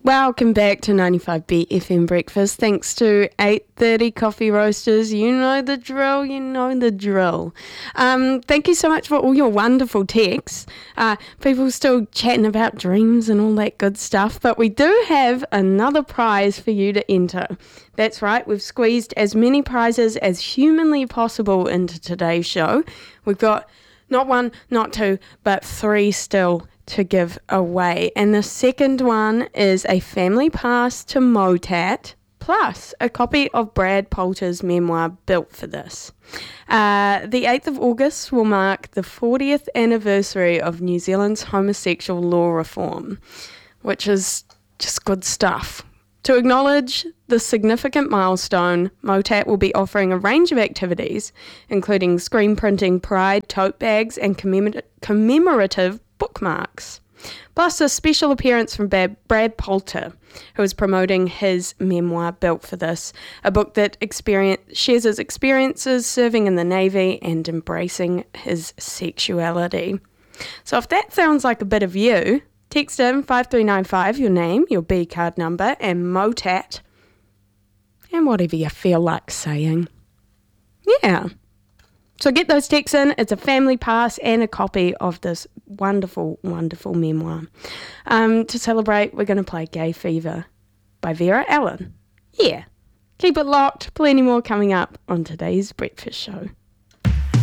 Welcome back to 95B FM Breakfast. Thanks to 8:30 Coffee Roasters. You know the drill, Thank you so much for all your wonderful texts. People still chatting about dreams and all that good stuff, but we do have another prize for you to enter. That's right, we've squeezed as many prizes as humanly possible into today's show. We've got not one, not two, but three still to give away. And the second one is a family pass to Motat, plus a copy of Brad Poulter's memoir, Built for This. The 8th of August will mark the 40th anniversary of New Zealand's homosexual law reform, which is just good stuff. To acknowledge the significant milestone, Motat will be offering a range of activities, including screen printing pride tote bags and commemorative bookmarks, plus a special appearance from Brad Poulter, who is promoting his memoir Built for This, a book that shares his experiences serving in the Navy and embracing his sexuality. So if that sounds like a bit of you, text in 5395, your name, your B card number, and Motat, and whatever you feel like saying. Yeah. So get those texts in. It's a family pass and a copy of this wonderful, wonderful memoir. To celebrate, we're going to play Gay Fever by Vera Ellen. Yeah. Keep it locked. Plenty more coming up on today's breakfast show.